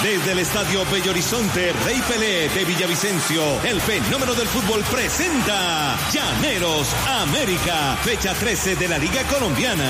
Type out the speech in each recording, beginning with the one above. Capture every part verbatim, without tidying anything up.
Desde el Estadio Bello Horizonte, Rey Pelé de Villavicencio, el fenómeno del fútbol presenta Llaneros América, fecha trece de la Liga Colombiana.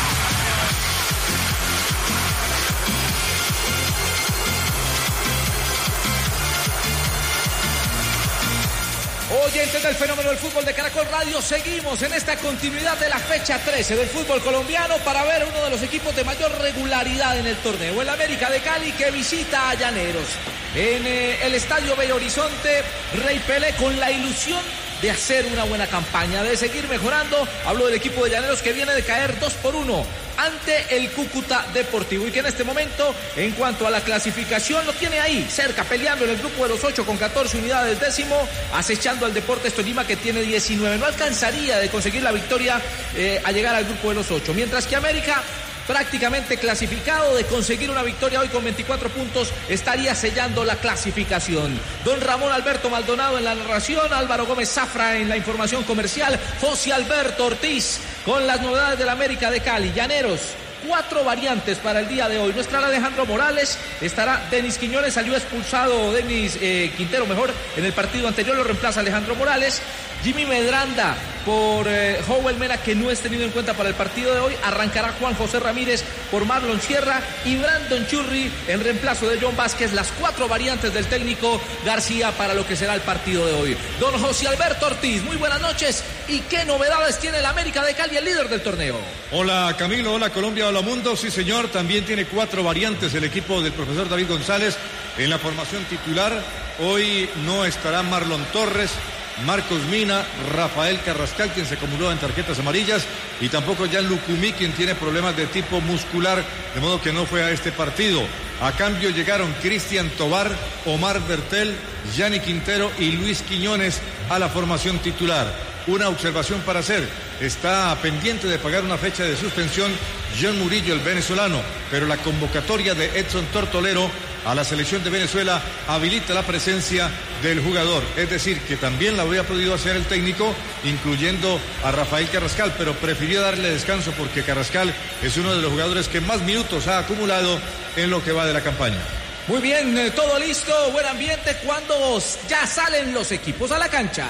Oyentes del fenómeno del fútbol de Caracol Radio, seguimos en esta continuidad de la fecha trece del fútbol colombiano para ver uno de los equipos de mayor regularidad en el torneo, el América de Cali, que visita a Llaneros en eh, el Estadio Bello Horizonte. Rey Pelé con la ilusión de hacer una buena campaña, de seguir mejorando. Hablo del equipo de Llaneros, que viene de caer dos por uno ante el Cúcuta Deportivo y que en este momento, en cuanto a la clasificación, lo tiene ahí cerca, peleando en el grupo de los ocho con catorce unidades, décimo, acechando al Deportes Tolima, que tiene diecinueve. No alcanzaría de conseguir la victoria eh, a llegar al grupo de los ocho, mientras que América, prácticamente clasificado, de conseguir una victoria hoy con veinticuatro puntos, estaría sellando la clasificación. Don Ramón Alberto Maldonado en la narración, Álvaro Gómez Zafra en la información comercial, José Alberto Ortiz con las novedades del América de Cali. Llaneros, cuatro variantes para el día de hoy. No estará Alejandro Morales, estará Denis Quiñones, salió expulsado Denis eh, Quintero, mejor, en el partido anterior, lo reemplaza Alejandro Morales. Jimmy Medranda por eh, Howell Mena, que no es tenido en cuenta para el partido de hoy. Arrancará Juan José Ramírez por Marlon Sierra y Brandon Churri en reemplazo de John Vázquez. Las cuatro variantes del técnico García para lo que será el partido de hoy. Don José Alberto Ortiz, muy buenas noches. ¿Y qué novedades tiene el América de Cali, el líder del torneo? Hola Camilo, hola Colombia, hola mundo. Sí señor, también tiene cuatro variantes el equipo del profesor David González en la formación titular. Hoy no estará Marlon Torres, Marcos Mina, Rafael Carrascal, quien se acumuló en tarjetas amarillas, y tampoco Jan Lucumí, quien tiene problemas de tipo muscular, de modo que no fue a este partido. A cambio llegaron Cristian Tobar, Omar Bertel, Gianni Quintero y Luis Quiñones a la formación titular. Una observación para hacer: está pendiente de pagar una fecha de suspensión John Murillo, el venezolano, pero la convocatoria de Edson Tortolero a la selección de Venezuela habilita la presencia del jugador, es decir, que también la habría podido hacer el técnico, incluyendo a Rafael Carrascal, pero prefirió darle descanso porque Carrascal es uno de los jugadores que más minutos ha acumulado en lo que va de la campaña. Muy bien, eh, todo listo, buen ambiente cuando ya salen los equipos a la cancha.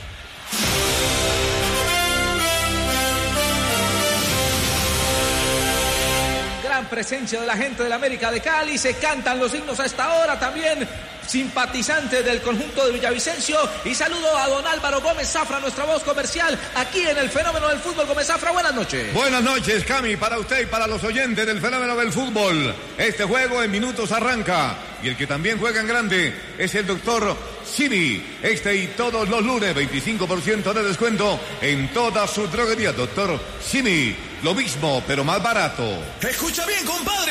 Presencia de la gente del América de Cali, se cantan los himnos a esta hora también, simpatizantes del conjunto de Villavicencio, y saludo a don Álvaro Gómez Zafra, nuestra voz comercial, aquí en el fenómeno del fútbol. Gómez Zafra, buenas noches. Buenas noches, Cami, para usted y para los oyentes del fenómeno del fútbol. Este juego en minutos arranca, y el que también juega en grande es el doctor Simi. Este y todos los lunes, veinticinco por ciento de descuento en toda su droguería. Doctor Simi, lo mismo, pero más barato. Escucha bien, compadre.